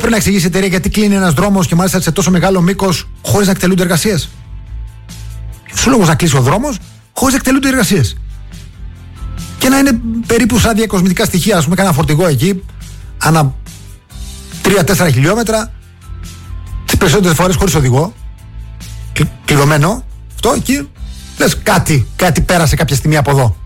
πρέπει να εξηγήσει η εταιρεία γιατί κλείνει ένας δρόμος και μάλιστα σε τόσο μεγάλο μήκος χωρίς να εκτελούνται εργασίες. Ποιος λόγος να κλείσει ο δρόμος χωρίς να εκτελούνται εργασίες. Και να είναι περίπου σαν διακοσμητικά στοιχεία, ας πούμε, κάνα φορτηγό εκεί, ανά 3-4 χιλιόμετρα, τις περισσότερες φορές χωρίς οδηγό, κλειδωμένο. Αυτό εκεί, λες κάτι πέρασε κάποια στιγμή από εδώ.